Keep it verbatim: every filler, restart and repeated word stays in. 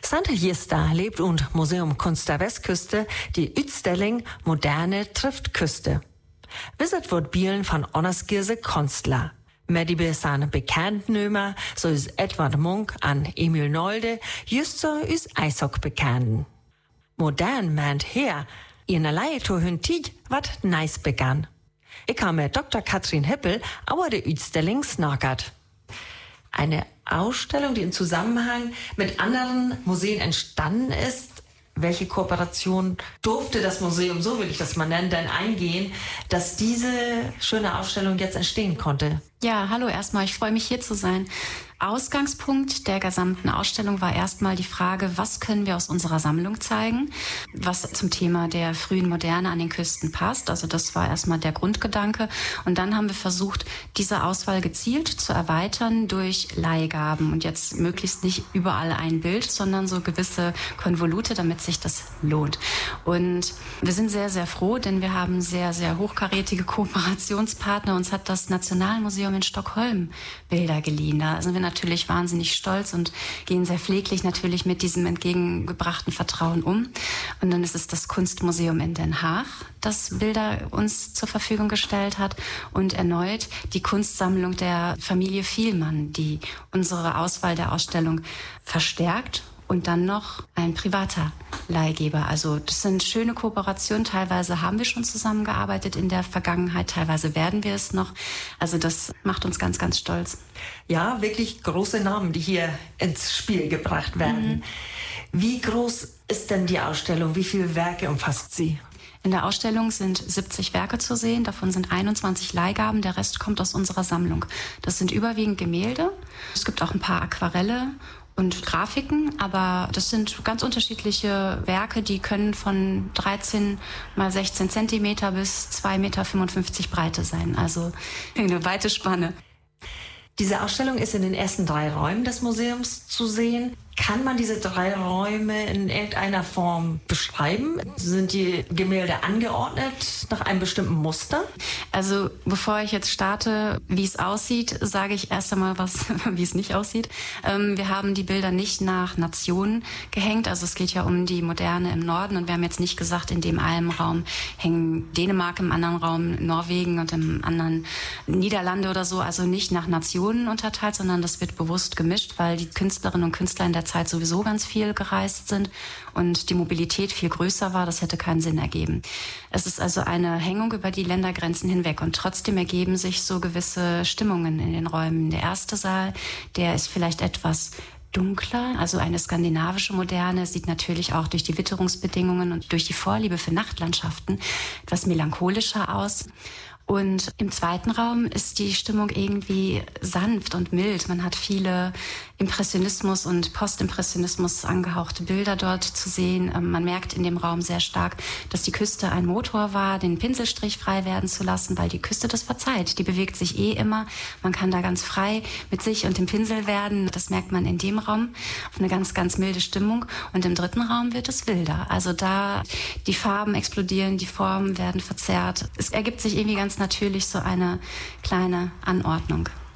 Santa Jista lebt und Museum Kunst der Westküste die Utstellung Moderne trifft Küste. Visit wird Bielen von Onnerskirse Kunstler. Med die seine Bekanntnömer, so ist Edward Munk an Emil Nolde, just so ist Eishock bekannten. Modern meint her, in der Leieto hun Tid wat nice begann. Ich habe mit Doktor Katrin Hippel aber die Utstellung snackert. Eine Ausstellung, die im Zusammenhang mit anderen Museen entstanden ist. Welche Kooperation durfte das Museum, so will ich das mal nennen, denn eingehen, dass diese schöne Ausstellung jetzt entstehen konnte? Ja, hallo erstmal, ich freue mich hier zu sein. Ausgangspunkt der gesamten Ausstellung war erstmal die Frage, was können wir aus unserer Sammlung zeigen, was zum Thema der frühen Moderne an den Küsten passt. Also das war erstmal der Grundgedanke. Und dann haben wir versucht, diese Auswahl gezielt zu erweitern durch Leihgaben. Und jetzt möglichst nicht überall ein Bild, sondern so gewisse Konvolute, damit sich das lohnt. Und wir sind sehr, sehr froh, denn wir haben sehr, sehr hochkarätige Kooperationspartner. Uns hat das Nationalmuseum in Stockholm Bilder geliehen. Da sind wir natürlich wahnsinnig stolz und gehen sehr pfleglich natürlich mit diesem entgegengebrachten Vertrauen um. Und dann ist es das Kunstmuseum in Den Haag, das Bilder uns zur Verfügung gestellt hat, und erneut die Kunstsammlung der Familie Vielmann, die unsere Auswahl der Ausstellung verstärkt. Und dann noch ein privater Leihgeber. Also das sind schöne Kooperationen. Teilweise haben wir schon zusammengearbeitet in der Vergangenheit, teilweise werden wir es noch. Also das macht uns ganz, ganz stolz. Ja, wirklich große Namen, die hier ins Spiel gebracht werden. Mhm. Wie groß ist denn die Ausstellung? Wie viele Werke umfasst sie? In der Ausstellung sind siebzig Werke zu sehen, davon sind einundzwanzig Leihgaben, der Rest kommt aus unserer Sammlung. Das sind überwiegend Gemälde, es gibt auch ein paar Aquarelle und Grafiken, aber das sind ganz unterschiedliche Werke, die können von dreizehn mal sechzehn Zentimeter bis zwei Meter fünfundfünfzig Breite sein, also eine weite Spanne. Diese Ausstellung ist in den ersten drei Räumen des Museums zu sehen. Kann man diese drei Räume in irgendeiner Form beschreiben? Sind die Gemälde angeordnet nach einem bestimmten Muster? Also bevor ich jetzt starte, wie es aussieht, sage ich erst einmal was, wie es nicht aussieht. Ähm, wir haben die Bilder nicht nach Nationen gehängt. Also es geht ja um die Moderne im Norden. Und wir haben jetzt nicht gesagt, in dem einen Raum hängen Dänemark, im anderen Raum Norwegen und im anderen Niederlande oder so. Also nicht nach Nationen unterteilt, sondern das wird bewusst gemischt, weil die Künstlerinnen und Künstler in der Zeit sowieso ganz viel gereist sind und die Mobilität viel größer war. Das hätte keinen Sinn ergeben. Es ist also eine Hängung über die Ländergrenzen hinweg und trotzdem ergeben sich so gewisse Stimmungen in den Räumen. Der erste Saal, der ist vielleicht etwas dunkler, also eine skandinavische Moderne, sieht natürlich auch durch die Witterungsbedingungen und durch die Vorliebe für Nachtlandschaften etwas melancholischer aus. Und im zweiten Raum ist die Stimmung irgendwie sanft und mild. Man hat viele Impressionismus und Postimpressionismus angehauchte Bilder dort zu sehen. Man merkt in dem Raum sehr stark, dass die Küste ein Motor war, den Pinselstrich frei werden zu lassen, weil die Küste das verzeiht. Die bewegt sich eh immer. Man kann da ganz frei mit sich und dem Pinsel werden. Das merkt man in dem Raum auf eine ganz, ganz milde Stimmung. Und im dritten Raum wird es wilder. Also da die Farben explodieren, die Formen werden verzerrt. Es ergibt sich irgendwie ganz natürlich so eine kleine Anordnung.